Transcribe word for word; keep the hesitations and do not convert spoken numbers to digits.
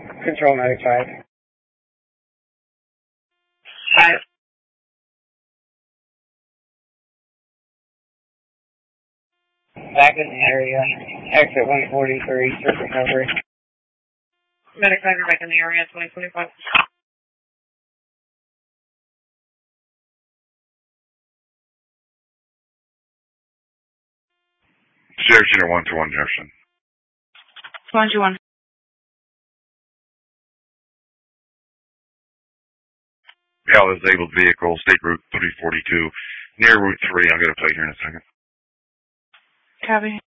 Control ninety-five. Five. Back in the area. Exit one forty-three, search recovery. Medic driver back in the area, twenty twenty-five. Sheriff Center one two one Jefferson. one two one. All disabled vehicle, State Route three forty-two, near Route three. I'll get a plate here in a second. Copy.